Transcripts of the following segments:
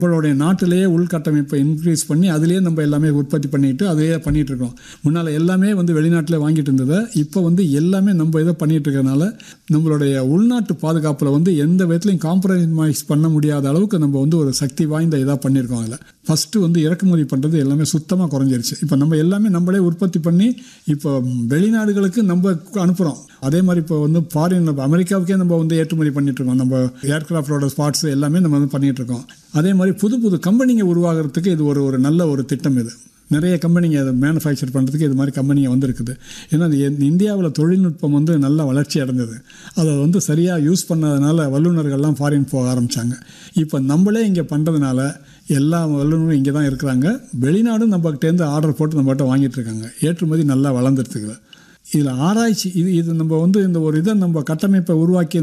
நம்மளுடைய நாட்டிலேயே உள்கட்டமைப்பை இன்க்ரீஸ் பண்ணி அதிலேயே நம்ம எல்லாமே உற்பத்தி பண்ணிட்டு அதையே பண்ணிட்டு இருக்கோம். முன்னால் எல்லாமே வெளிநாட்டில் வாங்கிட்டு இருந்ததை இப்போ எல்லாமே நம்ம இதை பண்ணிட்டு இருக்கிறதுனால நம்மளுடைய உள்நாட்டு பாதுகாப்பில் எந்த விதத்துலையும் காம்ப்ரமைஸ் பண்ண முடியாத அளவுக்கு நம்ம ஒரு சக்தி வாய்ந்த இதாக பண்ணியிருக்கோம். அதில் ஃபஸ்ட்டு இறக்குமதி பண்ணுறது எல்லாமே சுத்தமாக குறைஞ்சிருச்சு. இப்போ நம்ம எல்லாமே நம்மளே உற்பத்தி பண்ணி இப்போ வெளிநாடுகளுக்கு நம்ம அனுப்புகிறோம். அதே மாதிரி இப்போ ஃபாரின் அமெரிக்காவுக்கே நம்ம ஏற்றுமதி பண்ணிட்டு இருக்கோம். நம்ம ஏர்கிராஃப்டோட ஸ்பாட்ஸ் எல்லாமே நம்ம பண்ணிட்டு இருக்கோம். அதே மாதிரி புது புது கம்பெனிங்க உருவாகிறதுக்கு இது ஒரு நல்ல ஒரு திட்டம். இது நிறைய கம்பெனிங்க அதை மேனுஃபேக்சர் பண்ணுறதுக்கு இது மாதிரி கம்பெனிங்க வந்திருக்குது. ஏன்னா இந்தியாவில் தொழில்நுட்பம் நல்ல வளர்ச்சி அடைஞ்சது. அதை சரியாக யூஸ் பண்ணதுனால வல்லுநர்கள்லாம் ஃபாரின் போக ஆரம்பித்தாங்க. இப்போ நம்மளே இங்கே பண்ணுறதுனால எல்லா வல்லுநரும் இங்கே தான் இருக்கிறாங்க. வெளிநாடும் நம்மகிட்டேருந்து ஆர்டர் போட்டு நம்மகிட்ட வாங்கிட்டு இருக்காங்க. ஏற்றுமதி நல்லா வளர்ந்துருக்குது. இதில் ஆராய்ச்சி இது நம்ம இந்த ஒரு இதை நம்ம கட்டமைப்பை உருவாக்கி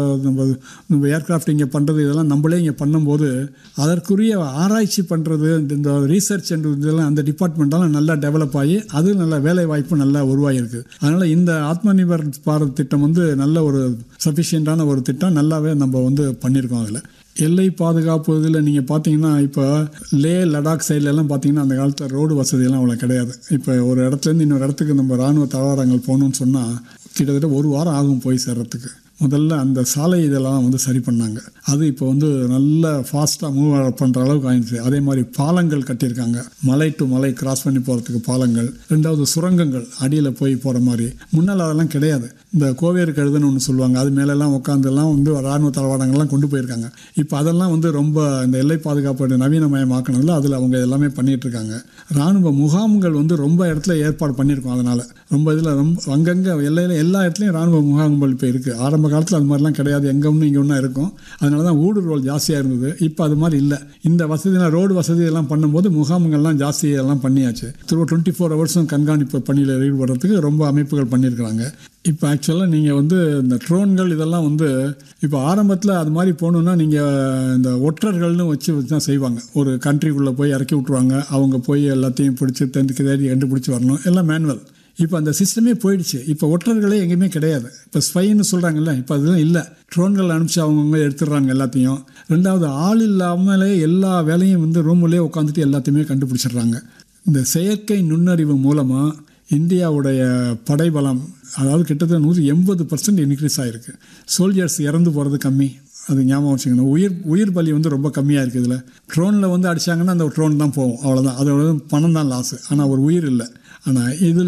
நம்ம ஏர்கிராஃப்ட் இங்கே பண்ணுறது இதெல்லாம் நம்மளே இங்கே பண்ணும்போது அதற்குரிய ஆராய்ச்சி பண்ணுறது இந்த ரீசர்ச் இதெல்லாம் அந்த டிபார்ட்மெண்ட்டெல்லாம் நல்லா டெவலப் ஆகி அது நல்ல வேலை வாய்ப்பு நல்லா உருவாகிருக்கு. அதனால் இந்த ஆத்ம நிர்பர் பாரத் திட்டம் நல்ல ஒரு சஃபிஷியண்டான ஒரு திட்டம். நல்லாவே நம்ம பண்ணியிருக்கோம். அதில் எல்லை பாதுகாப்பு இதில் நீங்கள் பார்த்தீங்கன்னா இப்போ லே லடாக் சைட்லலாம் பார்த்தீங்கன்னா அந்த காலத்தில் ரோடு வசதியெல்லாம் அவ்வளோ கிடையாது. இப்போ ஒரு இடத்துலேருந்து இன்னொரு இடத்துக்கு நம்ம இராணுவ தளவாடங்கள் போகணுன்னு சொன்னால் கிட்டத்தட்ட 1 வாரம் ஆகும் போய் சேர்றதுக்கு. முதல்ல அந்த சாலை இதெல்லாம் சரி பண்ணாங்க. அது இப்போ நல்ல ஃபாஸ்ட்டாக மூவ் பண்ணுற அளவுக்கு ஆயிடுச்சு. அதே மாதிரி பாலங்கள் கட்டியிருக்காங்க. மலை டு மலை கிராஸ் பண்ணி போகிறதுக்கு பாலங்கள். 2வது சுரங்கங்கள் அடியில் போய் போகிற மாதிரி. முன்னால் அதெல்லாம் கிடையாது. இந்த கோவேறு கழுதுன்னு ஒன்று சொல்லுவாங்க. அது மேலெல்லாம் உட்காந்துலாம் இராணுவ தளவாடங்கள்லாம் கொண்டு போயிருக்காங்க. இப்போ அதெல்லாம் ரொம்ப இந்த எல்லை பாதுகாப்பு நவீனமயமாக்கணும்ல அதில் அவங்க எல்லாமே பண்ணிகிட்டு இருக்காங்க. இராணுவ முகாம்கள் ரொம்ப இடத்துல ஏற்பாடு பண்ணியிருக்கோம். அதனால் ரொம்ப இதில் அங்கங்கே எல்லையில் எல்லா இடத்துலையும் இராணுவ முகாம்கள் இப்போ இருக்குது. ஆரம்ப காலத்தில் அது மாதிரிலாம் கிடையாது. எங்கே ஒன்று இங்கே ஒன்றா இருக்கும். அதனால தான் ஊடுருவல் ஜாஸ்தியாக இருந்தது. இப்போ அது மாதிரி இல்லை. இந்த வசதியெல்லாம் ரோடு வசதி எல்லாம் பண்ணும்போது முகாம்கள்லாம் ஜாஸ்தியெல்லாம் பண்ணியாச்சு. 24 ஹவர்ஸும் கண்காணிப்பு பணியில் ஈடுபடுறதுக்கு ரொம்ப அமைப்புகள் பண்ணியிருக்கிறாங்க. இப்போ ஆக்சுவலாக நீங்கள் இந்த ட்ரோன்கள் இதெல்லாம் இப்போ ஆரம்பத்தில் அது மாதிரி போகணுன்னா நீங்கள் இந்த ஒற்றர்கள்னு வச்சு தான் செய்வாங்க. ஒரு கண்ட்ரிக்குள்ளே போய் இறக்கி விட்ருவாங்க. அவங்க போய் எல்லாத்தையும் பிடிச்சி தேடி கண்டுபிடிச்சி வரணும். எல்லாம் மேனுவல். இப்போ அந்த சிஸ்டமே போயிடுச்சு. இப்போ ஒற்றர்களே எங்கேயுமே கிடையாது. இப்போ ஸ்பைன்னு சொல்கிறாங்கல்ல, இப்போ அதெல்லாம் இல்லை. ட்ரோன்கள் அனுப்பிச்சு அவங்கவுங்க எடுத்துடுறாங்க எல்லாத்தையும். 2வது ஆள் இல்லாமலே எல்லா வேலையும் ரூம்லேயே உட்காந்துட்டு எல்லாத்தையுமே கண்டுபிடிச்சிடுறாங்க. இந்த செயற்கை நுண்ணறிவு மூலமாக இந்தியாவுடைய படைபலம் அதாவது கிட்டத்தட்ட 180% இன்க்ரீஸ் ஆகிருக்கு. சோல்ஜர்ஸ் இறந்து போகிறது கம்மி. அது ஞாபகம் வச்சுக்கணும். உயிர் பலி ரொம்ப கம்மியாக இருக்குது. இதில் ட்ரோனில் அடித்தாங்கன்னா அந்த ட்ரோன் தான் போகும், அவ்வளோதான். அதோட பணம் தான் லாஸு. ஆனால் ஒரு உயிர் இல்லை. ஆனால்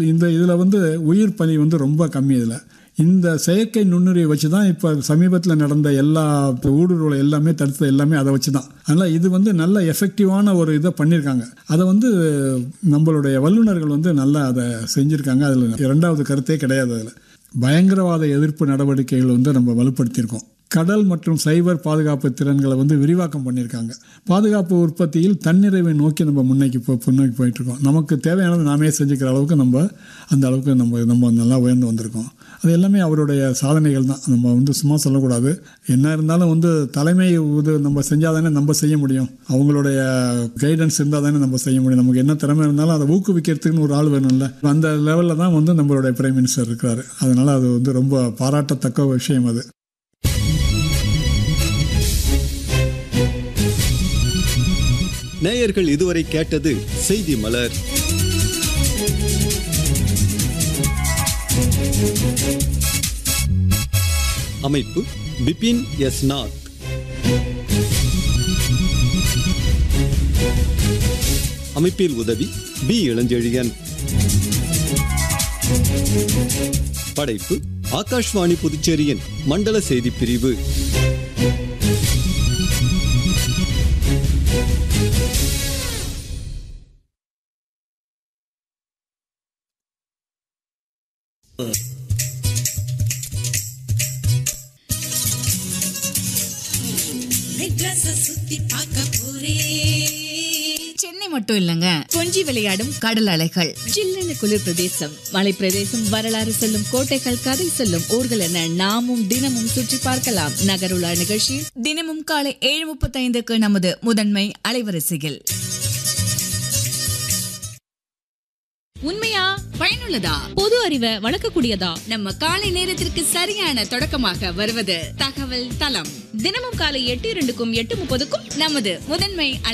இதில் உயிர் பலி ரொம்ப கம்மி. இதில் இந்த செயற்கை நுண்ணுரியை வச்சு தான் இப்போ சமீபத்தில் நடந்த எல்லா ஊடுருவலை எல்லாமே தடுத்த எல்லாமே அதை வச்சு தான். அதனால் இது நல்ல எஃபெக்டிவான ஒரு இதை பண்ணியிருக்காங்க. அதை நம்மளுடைய வல்லுநர்கள் நல்லா அதை செஞ்சுருக்காங்க. அதில் 2வது கருத்தே கிடையாது. அதில் பயங்கரவாத எதிர்ப்பு நடவடிக்கைகள் நம்ம வலுப்படுத்தியிருக்கோம். கடல் மற்றும் சைபர் பாதுகாப்பு திறன்களை விரிவாக்கம் பண்ணியிருக்காங்க. பாதுகாப்பு உற்பத்தியில் தன்னிறைவை நோக்கி நம்ம முன்னோக்கி போயிட்டுருக்கோம். நமக்கு தேவையானது நாமே செஞ்சுக்கிற அளவுக்கு அந்த அளவுக்கு நம்ம நல்லா உயர்ந்து வந்திருக்கோம். அது எல்லாமே அவருடைய சாதனைகள் தான். நம்ம சும்மா சொல்லக்கூடாது. என்ன இருந்தாலும் தலைமை நம்ம செஞ்சால் தானே நம்ம செய்ய முடியும். அவங்களுடைய கைடன்ஸ் இருந்தால் தானே நம்ம செய்ய முடியும். நமக்கு என்ன திறமை இருந்தாலும் அதை ஊக்குவிக்கிறதுக்குன்னு ஒரு ஆள் வேணும்ல. அந்த லெவலில் தான் நம்மளுடைய பிரைம் மினிஸ்டர் இருக்கிறாரு. அதனால் அது ரொம்ப பாராட்டத்தக்க விஷயம். அது நேயர்கள் இதுவரை கேட்டது செய்தி மலர். அமைப்பு பிபின் எஸ் நாத். அமைப்பில் உதவி பி இளஞ்செழியன். படைப்பு ஆகாஷ்வாணி புதுச்சேரியின் மண்டல செய்தி பிரிவு. சென்னை மட்டும் இல்லங்க, கொஞ்சி விளையாடும் கடல் அலைகள், ஜில்லென குளிர் பிரதேசம், மலை பிரதேசம், வரலாறு சொல்லும் கோட்டைகள், கதை சொல்லும் ஊர்கள் என நாமும் தினமும் சுற்றி பார்க்கலாம். நகருலா நிகழ்ச்சி தினமும் காலை 7:35 நமது முதன்மை அலைவரிசையில். உண்மையா பயனுள்ள பயனுள்ளதா, பொது அறிவை வளர்க்கக்கூடியதா, நம்ம காலை நேரத்திற்கு சரியான தொடக்கமாக வருவது தகவல் தளம். தினமும் காலை 8:02க்கும் 8:30க்கும் நமது முதன்மை